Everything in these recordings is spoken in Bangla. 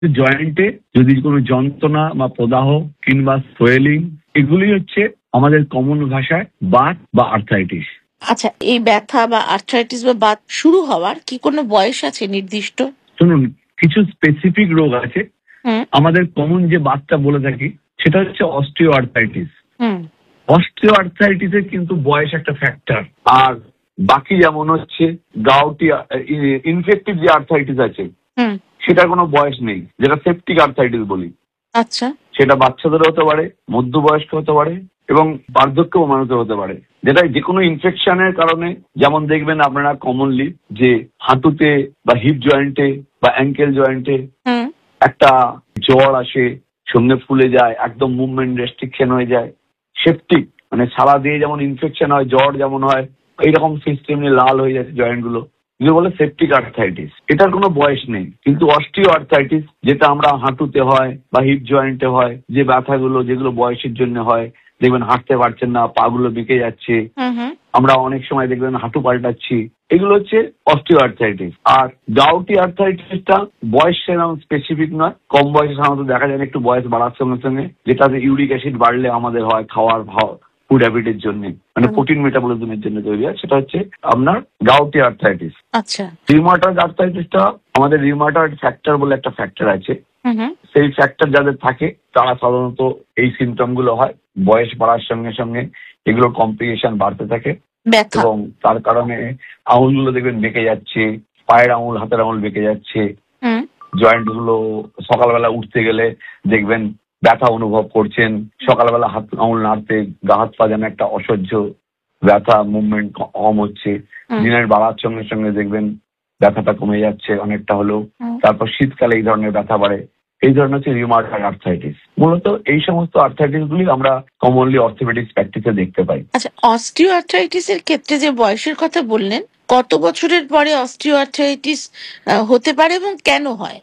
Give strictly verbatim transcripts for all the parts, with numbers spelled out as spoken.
জয়েন্টে যদি কোনো যন্ত্রণা বা প্রদাহ কিংবা সোয়েলিং, এগুলি হচ্ছে আমাদের কমন ভাষায় বাত বা আর্থ্রাইটিস। আচ্ছা, এই ব্যথা বা আর্থ্রাইটিস বা বাত শুরু হওয়ার কি কোনো বয়স আছে নির্দিষ্ট? শুনুন, কিছু স্পেসিফিক রোগ আছে। হুম আমাদের কমন যে বাতটা বলে থাকি সেটা হচ্ছে অস্টিও আর্থ্রাইটিস। হুম অস্টিও আর্থ্রাইটিসের কিন্তু বয়স একটা ফ্যাক্টর। আর বাকি যেমন হচ্ছে গাউটি ইনফেক্টিভ যে আর্থ্রাইটিস আছে হুম সেটার কোনো বয়স নেই, যেটা সেপটিক আর্থ্রাইটিস বলি। আচ্ছা। সেটা বাচ্চাদেরও হতে পারে, মধ্যবয়স্ক হতে পারে এবং বার্ধক্য মানুষের হতে পারে, যেটা যে কোনো ইনফেকশনের কারণে। যেমন দেখবেন আপনারা কমনলি যে হাঁটুতে বা হিপ জয়েন্টে বা অ্যাঙ্কেল জয়েন্টে হুম একটা জ্বর আসে, সঙ্গে ফুলে যায়, একদম মুভমেন্ট রেস্ট্রিকশন হয়ে যায়। সেপটিক মানে সারা দিয়ে যেমন ইনফেকশন হয়, জ্বর যেমন হয়, এইরকম সিস্টেমে লাল হয়ে যাচ্ছে জয়েন্ট গুলো, এগুলো বলে সেপটিক আর্থ্রাইটিস। এটার কোনো বয়স নেই। কিন্তু অস্টিও আর্থ্রাইটিস, যেটা আমরা হাঁটুতে হয় বা হিপ জয়েন্টে হয়, যে ব্যথাগুলো যেগুলো বয়সের জন্য হয়, দেখবেন হাঁটতে পারছেন না, পাগুলো বেঁকে যাচ্ছে, হুম হুম আমরা অনেক সময় দেখবেন হাঁটু পাল্টাচ্ছি, এগুলো হচ্ছে অস্টিও আর্থ্রাইটিস। আর গাউটি আর্থ্রাইটিসটা বয়স সেরকম স্পেসিফিক নয়, কম বয়সে সাধারণত দেখা যায় না, একটু বয়স বাড়ার সঙ্গে সঙ্গে, যেটাতে ইউরিক অ্যাসিড বাড়লে আমাদের হয় খাওয়ার ফুড হ্যাবিটের জন্য, মানে হুম। প্রোটিন মেটাবলিজমের জন্য তৈরি হয়, সেটা হচ্ছে আপনার গাউটি আর্থ্রাইটিস। আচ্ছা। রিউমাটয়েড আর্থ্রাইটিসটা আমাদের রিউমাটয়েড ফ্যাক্টর বলে একটা ফ্যাক্টর আছে। হুম হুম সেই ফ্যাক্টর যাদের থাকে তারা সাধারণত এই সিমটম গুলো হয়, বয়স বাড়ার সঙ্গে সঙ্গে এগুলোর কমপ্লিকেশন বাড়তে থাকে ব্যথা। এবং তার কারণে আঙুলগুলো দেখবেন বেঁকে যাচ্ছে, পায়ের আঙুল হাতের আঙুল বেঁকে যাচ্ছে, হুম জয়েন্ট গুলো সকালবেলা উঠতে গেলে দেখবেন ব্যথা অনুভব করছেন, সকালবেলা হাত আঙুল নাড়তে গা হাত পা যেন একটা অসহ্য ব্যথা, মুভমেন্ট কম হচ্ছে, হুম দিনের বাড়ার সঙ্গে সঙ্গে দেখবেন ব্যথাটা কমে যাচ্ছে অনেকটা হলেও। হুম। তারপর শীতকালে এই ধরনের ব্যথা বাড়ে। এই ধরনের হচ্ছে রিউমাটয়েড আর্থ্রাইটিস। মূলত এই সমস্ত আর্থ্রাইটিস গুলি আমরা কমনলি অর্থোপেডিক্স প্র্যাকটিসে দেখতে পাই। আচ্ছা, অস্টিও আর্থ্রাইটিসের ক্ষেত্রে যে বয়সের কথা বললেন, কত বছরের পরে অস্টিও আর্থ্রাইটিস হতে পারে এবং কেন হয়?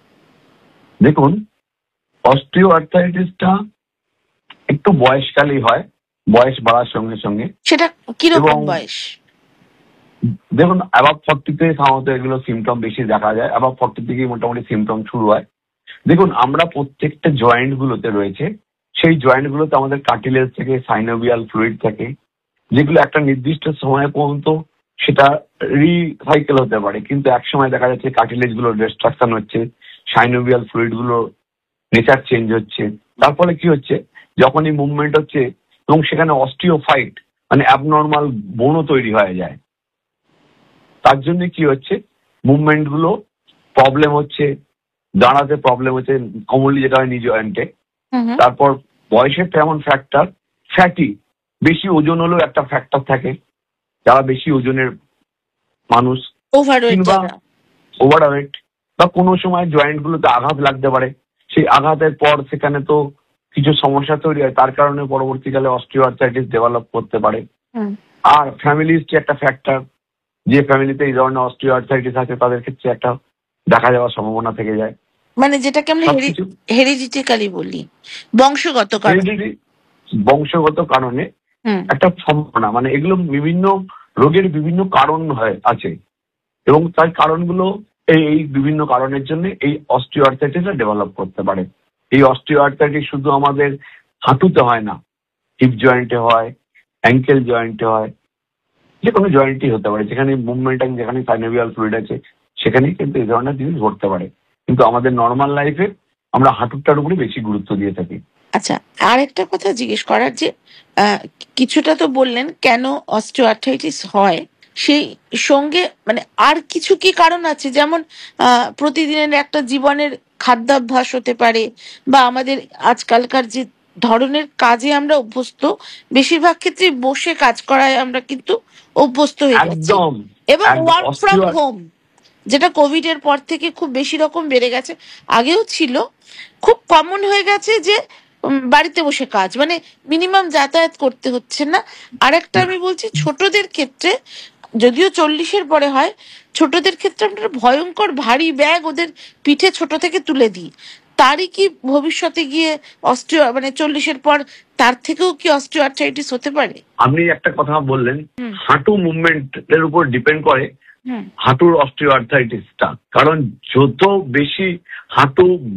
দেখুন, অস্টিও আর্থ্রাইটিসটা একটু বয়সকালেই হয়, বয়স বাড়ার সঙ্গে সঙ্গে। সেটা কিরকম এবং বয়স? দেখুন, অ্যাবাভ ফর্টিতে সাধারণত এগুলো সিমটম বেশি দেখা যায়, অ্যাবাভ ফর্টি থেকেই মোটামুটি সিমটম শুরু হয়। দেখুন, আমরা প্রত্যেকটা জয়েন্ট গুলোতে রয়েছে, সেই জয়েন্ট গুলোতে আমাদের কার্টিলেজ থেকে সাইনোভিয়াল ফ্লুইড থাকে, যেগুলো একটা নির্দিষ্ট সময় পর্যন্ত সেটা রিসাইকেল হতে পারে, কিন্তু এক সময় দেখা যাচ্ছে কার্টিলেজ গুলো ডিস্ট্রাকশন হচ্ছে, সাইনোভিয়াল ফ্লুইড গুলো নেচার চেঞ্জ হচ্ছে। তার ফলে কি হচ্ছে, যখনই মুভমেন্ট হচ্ছে এবং সেখানে অস্টিওফাইট মানে অ্যাবনর্মাল বোনও তৈরি হয়ে যায়, তার জন্য কি হচ্ছে, মুভমেন্ট গুলো প্রবলেম হচ্ছে, দাঁড়াতে প্রবলেম হচ্ছে, কমনলি যেটা হয় নিজ জয়েন্টে। হুম হুম তারপর বয়সের তেমন ফ্যাক্টর, ফ্যাটি বেশি ওজন হলেও একটা ফ্যাক্টর থাকে, যারা বেশি ওজনের মানুষ ওভারওয়েট কিংবা যারা। ওভারওয়েট বা কোনো সময় জয়েন্ট গুলোতে আঘাত লাগতে পারে, সেই আঘাতের পর সেখানে তো কিছু সমস্যা তৈরি হয়, তার কারণে পরবর্তীকালে অস্টিও আর্থ্রাইটিস ডেভেলপ করতে পারে। হুম। আর ফ্যামিলি হিস্ট্রি একটা ফ্যাক্টর, যে ফ্যামিলিতে এই ধরনের অস্টিও আর্থ্রাইটিস আছে তাদের ক্ষেত্রে একটা দেখা যাওয়ার সম্ভাবনা থেকে যায়। মানে যেটাকে আমরা সবকিছু হেরিডিটারি বলি, বংশগত কারণ। হেরিডিটি, বংশগত কারণে হুম একটা সম্ভাবনা, মানে এগুলো বিভিন্ন রোগের বিভিন্ন কারণ হয় আছে এবং তার কারণগুলো এই এই বিভিন্ন কারণের জন্য এই অস্টিও আর্থ্রাইটিসটা ডেভেলপ করতে পারে। এই অস্টিও আর্থ্রাইটিস শুধু আমাদের হাঁটুতে হয় না, হিপ জয়েন্টে হয়, অ্যাঙ্কেল জয়েন্টে হয়, যে কোনো জয়েন্টই হতে পারে, যেখানে মুভমেন্ট যেখানে সাইনোভিয়াল ফ্লুইড আছে সেখানেই কিন্তু এই ধরনের জিনিস ঘটতে পারে। কিন্তু আমাদের নর্মাল লাইফে আমরা হাঁটুটার উপরে বেশি গুরুত্ব দিয়ে থাকি। আচ্ছা, আর একটা কথা জিজ্ঞেস করার, যে আহ, কিছুটা তো বললেন কেন অস্টিওআর্থ্রাইটিস হয়, সেই সঙ্গে মানে আর কিছু কি কারণ আছে? যেমন আহ, প্রতিদিনের একটা জীবনের খাদ্যাভ্যাস হতে পারে, বা আমাদের আজকালকার যে ধরনের কাজে আমরা অভ্যস্ত, বেশিরভাগ ক্ষেত্রে বসে কাজ করায় আমরা কিন্তু অভ্যস্ত হয়ে যাচ্ছি, একদম এবং একদম ওয়ার্ক ফ্রম অস্টিও হোম, যেটা কোভিড এর পর থেকে খুব বেশি রকম বেড়ে গেছে। আগেও ছিল, খুব কমন হয়ে গেছে যে উম, বাড়িতে বসে কাজ, মানে মিনিমাম যাতায়াত করতে হচ্ছে না। আরেকটা আমি বলছি ছোটদের ক্ষেত্রে, যদিও চল্লিশের পরে হয়, ছোটদের ক্ষেত্রে আমরা ভয়ঙ্কর ভারী ব্যাগ ওদের পিঠে ছোট থেকে তুলে দিই। তারই কি ভবিষ্যতে গিয়ে অস্টিও মানে চল্লিশের পর তার থেকেও কি অস্টিও আর্থ্রাইটিস হতে পারে? আপনি একটা কথা বললেন, হুম হাঁটু মুভমেন্ট এর উপর ডিপেন্ড করে হুম হাঁটুর অস্টিও আর্থাইটিসটা, কারণ যত বেশি হাঁটু